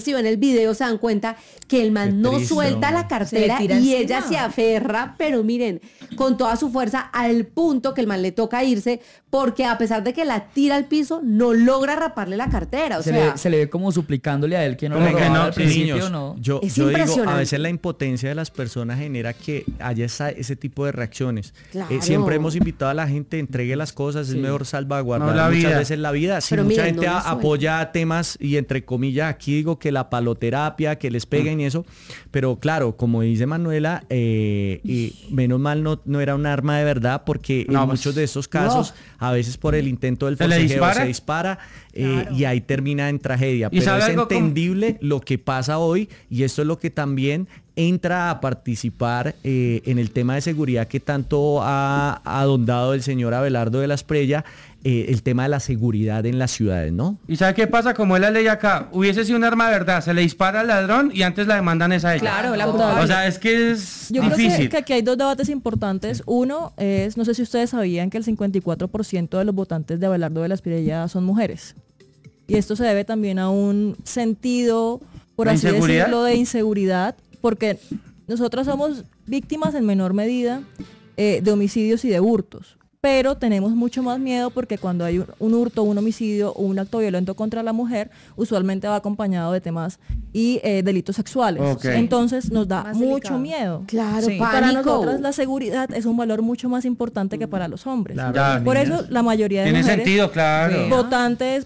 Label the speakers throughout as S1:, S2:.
S1: si ven el video se dan cuenta que el man no suelta la cartera y ella se aferra, pero miren, con toda su fuerza al punto que el man le toca irse porque a pesar de que la tira al piso, no logra raparle la cartera. O sea,
S2: se le ve como suplicándole a él que no lo robara al principio,
S3: niños,
S2: ¿no?
S3: Yo digo, a veces la impotencia de las personas genera que haya ese tipo de reacciones.
S1: Claro.
S3: Siempre hemos invitado a la gente, entregue las cosas, es mejor salvaguardar muchas veces la vida. Sí, mucha gente apoya temas y entre comillas, aquí digo que la paloterapia, que les peguen y eso, pero claro, como dice Manuela, y menos mal no era un arma de verdad, porque en muchos de estos casos, a veces por el intento del forcejeo se dispara y ahí termina en tragedia. Pero es entendible lo que pasa hoy y esto es lo que también entra a participar en el tema de seguridad que tanto ha adondado el señor Abelardo de la Espriella, el tema de la seguridad en las ciudades, ¿no?
S4: ¿Y sabe qué pasa? Como es la ley acá, hubiese sido un arma de verdad, se le dispara al ladrón y antes la demandan es a ella.
S5: Claro, la culpable.
S4: O sea, es que es
S6: Yo
S4: difícil.
S6: creo que aquí hay dos debates importantes. Uno es, no sé si ustedes sabían que el 54% de los votantes de Abelardo de la Espriella son mujeres. Y esto se debe también a un sentido, por así decirlo, de inseguridad, porque nosotros somos víctimas en menor medida de homicidios y de hurtos, pero tenemos mucho más miedo porque cuando hay un hurto, un homicidio o un acto violento contra la mujer, usualmente va acompañado de temas y delitos sexuales. Okay. Entonces nos da mucho miedo.
S1: Claro, sí.
S6: Para nosotros la seguridad es un valor mucho más importante que para los hombres.
S4: Claro,
S6: por eso la mayoría de mujeres votantes,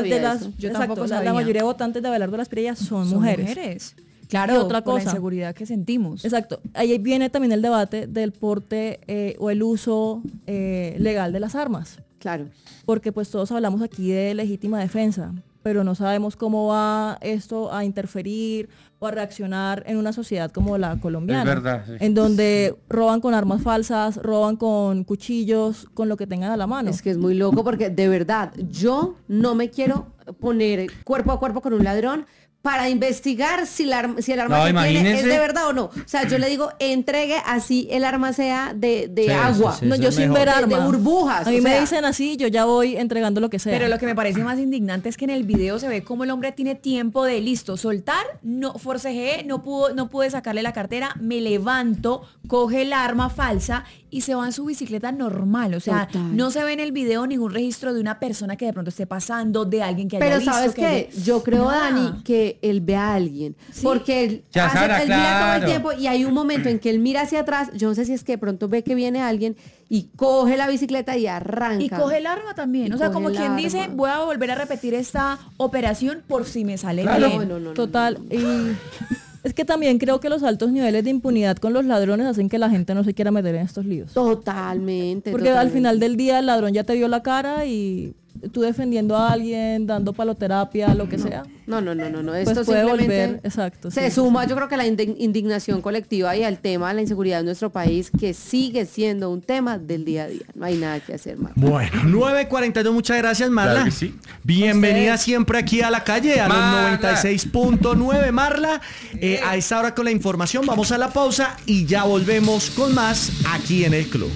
S6: la mayoría de votantes de Abelardo de la Espriella son mujeres.
S5: Claro,
S6: y otra cosa,
S5: la inseguridad que sentimos.
S6: Exacto. Ahí viene también el debate del porte o el uso legal de las armas.
S1: Claro.
S6: Porque pues todos hablamos aquí de legítima defensa, pero no sabemos cómo va esto a interferir o a reaccionar en una sociedad como la colombiana.
S4: Es verdad, sí.
S6: En donde roban con armas falsas, roban con cuchillos, con lo que tengan a la mano.
S1: Es que es muy loco porque de verdad yo no me quiero poner cuerpo a cuerpo con un ladrón para investigar si el arma que tiene es de verdad o no. O sea, yo le digo, entregue así el arma sea de agua.
S6: No, yo sin ver armas.
S1: De burbujas.
S6: A mí me dicen así, yo ya voy entregando lo que sea.
S5: Pero lo que me parece más indignante es que en el video se ve como el hombre tiene tiempo de listo, soltar, no forcejeé, no pude sacarle la cartera, me levanto, coge el arma falsa y se va en su bicicleta normal. O sea, no se ve en el video ningún registro de una persona que de pronto esté pasando, de alguien que haya visto.
S1: Pero ¿sabes qué? Yo creo, Dani, que él ve a alguien. Sí. Porque él mira todo el tiempo y hay un momento en que él mira hacia atrás, yo no sé si es que de pronto ve que viene alguien y coge la bicicleta y arranca.
S5: Y coge el arma también. O sea, como quien dice, voy a volver a repetir esta operación por si me sale bien.
S6: No. Total. Y es que también creo que los altos niveles de impunidad con los ladrones hacen que la gente no se quiera meter en estos líos.
S1: Totalmente.
S6: Porque al final del día el ladrón ya te vio la cara y tú defendiendo a alguien, dando paloterapia, lo que sea.
S1: No.
S6: Pues
S1: esto
S6: puede
S1: simplemente
S6: volver, exacto.
S1: Se suma, yo creo que la indignación colectiva y al tema de la inseguridad en nuestro país, que sigue siendo un tema del día a día. No hay nada que hacer, Marla.
S3: Bueno, 9:42, muchas gracias, Marla.
S4: Claro que sí.
S3: Bienvenida siempre aquí a La Calle, a los 96.9, Marla. A esta hora con la información, vamos a la pausa y ya volvemos con más aquí en el Club.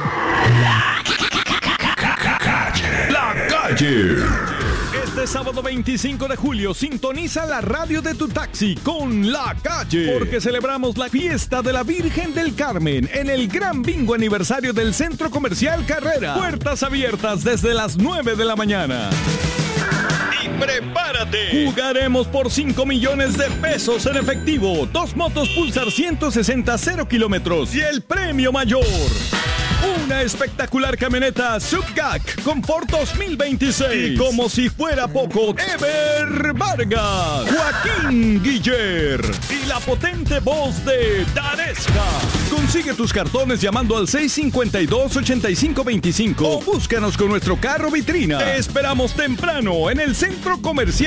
S7: La Calle. Este sábado 25 de julio sintoniza la radio de tu taxi con La Calle, porque celebramos la fiesta de la Virgen del Carmen en el gran bingo aniversario del Centro Comercial Carrera. Puertas abiertas desde las 9 de la mañana. Y prepárate, jugaremos por 5 millones de pesos en efectivo, 2 motos Pulsar 160 0 kilómetros y el premio mayor, una espectacular camioneta Subgac Confort 2026. Y como si fuera poco, Ever Vargas, Joaquín Guiller y la potente voz de Daresca. Consigue tus cartones llamando al 652-8525 o búscanos con nuestro carro vitrina. Te esperamos temprano en el Centro Comercial